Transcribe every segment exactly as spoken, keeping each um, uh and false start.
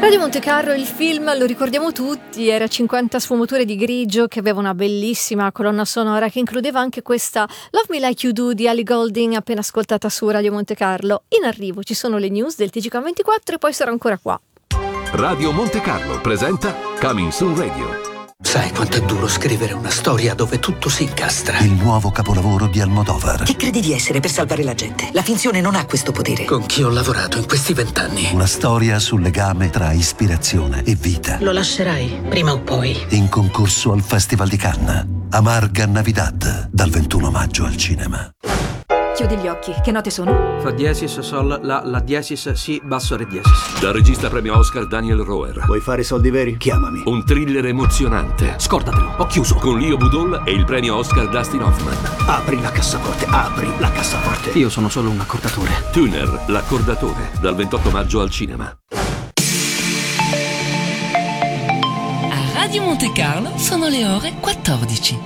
Radio Montecarlo, il film lo ricordiamo tutti, era cinquanta sfumature di grigio, che aveva una bellissima colonna sonora che includeva anche questa Love Me Like You Do di Ellie Goulding, appena ascoltata su Radio Montecarlo. In arrivo ci sono le news del T G K ventiquattro e poi sarò ancora qua. Radio Montecarlo presenta Coming Soon Radio. Sai quanto è duro scrivere una storia dove tutto si incastra? Il nuovo capolavoro di Almodovar. Chi credi di essere per salvare la gente? La finzione non ha questo potere. Con chi ho lavorato in questi vent'anni? Una storia sul legame tra ispirazione e vita. Lo lascerai, prima o poi. In concorso al Festival di Cannes. Amarga Navidad, dal ventuno maggio al cinema. Chiudi gli occhi. Che note sono? Fa diesis, sol, la, la diesis, si, basso, re diesis. Dal regista premio Oscar Daniel Roher. Vuoi fare soldi veri? Chiamami. Un thriller emozionante. Scordatelo, ho chiuso. Con Leo Budol e il premio Oscar Dustin Hoffman. Apri la cassaforte, apri la cassaforte. Io sono solo un accordatore. Tuner, l'accordatore, dal ventotto maggio al cinema. A Radio Montecarlo sono le ore quattordici.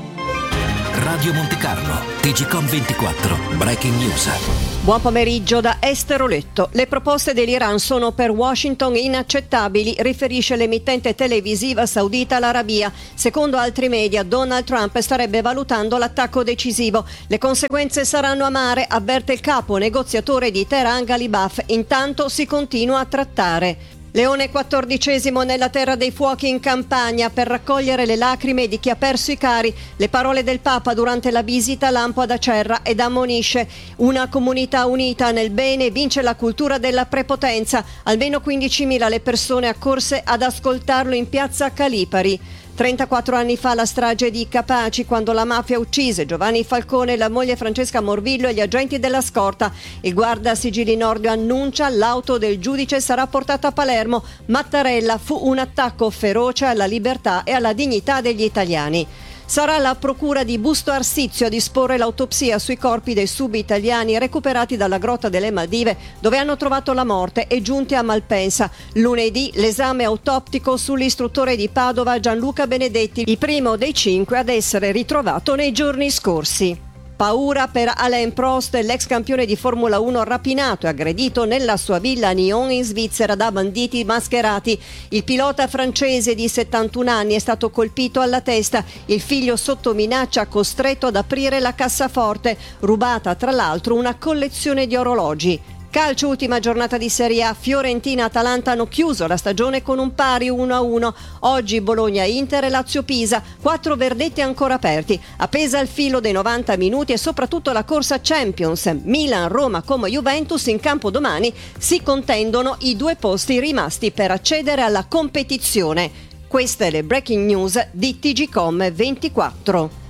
Radio Montecarlo, T G K ventiquattro, Breaking News. Buon pomeriggio da Esther Oletto. Le proposte dell'Iran sono per Washington inaccettabili, riferisce l'emittente televisiva saudita l'Arabia. Secondo altri media, Donald Trump starebbe valutando l'attacco decisivo. Le conseguenze saranno amare, avverte il capo negoziatore di Teheran Ghalibaf. Intanto si continua a trattare. Leone quattordicesimo nella terra dei fuochi in Campania per raccogliere le lacrime di chi ha perso i cari. Le parole del Papa durante la visita a Lampo ad Acerra ed ammonisce: una comunità unita nel bene vince la cultura della prepotenza. Almeno quindicimila le persone accorse ad ascoltarlo in piazza Calipari. trentaquattro anni fa la strage di Capaci, quando la mafia uccise Giovanni Falcone, la moglie Francesca Morvillo e gli agenti della scorta. Il guarda sigilli Nordio annuncia l'auto del giudice sarà portata a Palermo. Mattarella: fu un attacco feroce alla libertà e alla dignità degli italiani. Sarà la procura di Busto Arsizio a disporre l'autopsia sui corpi dei sub-italiani recuperati dalla grotta delle Maldive, dove hanno trovato la morte e giunti a Malpensa. Lunedì l'esame autoptico sull'istruttore di Padova Gianluca Benedetti, il primo dei cinque ad essere ritrovato nei giorni scorsi. Paura per Alain Prost, l'ex campione di Formula uno rapinato e aggredito nella sua villa a Nyon in Svizzera da banditi mascherati. Il pilota francese di settantuno anni è stato colpito alla testa, il figlio sotto minaccia costretto ad aprire la cassaforte, rubata tra l'altro una collezione di orologi. Calcio, ultima giornata di Serie A, Fiorentina e Atalanta hanno chiuso la stagione con un pari uno a uno. Oggi Bologna, Inter e Lazio Pisa, quattro verdetti ancora aperti. Appesa al filo dei novanta minuti e soprattutto la corsa Champions. Milan, Roma come Juventus in campo domani si contendono i due posti rimasti per accedere alla competizione. Queste le breaking news di T G K ventiquattro.